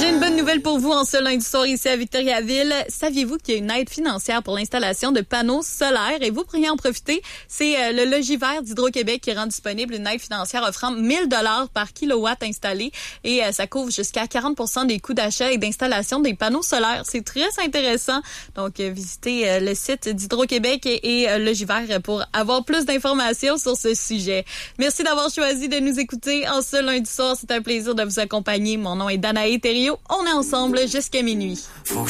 J'ai une bonne nouvelle pour vous en ce lundi soir ici à Victoriaville. Saviez-vous qu'il y a une aide financière pour l'installation de panneaux solaires et vous pourriez en profiter? C'est le Logivert d'Hydro-Québec qui rend disponible une aide financière offrant 1 000 $ par kilowatt installé et ça couvre jusqu'à 40 % des coûts d'achat et d'installation des panneaux solaires. C'est très intéressant. Donc, visitez le site d'Hydro-Québec et Logivert pour avoir plus d'informations sur ce sujet. Merci d'avoir choisi de nous écouter en ce lundi soir. C'est un plaisir de vous accompagner. Mon nom est Danae Thériault. On est ensemble jusqu'à minuit.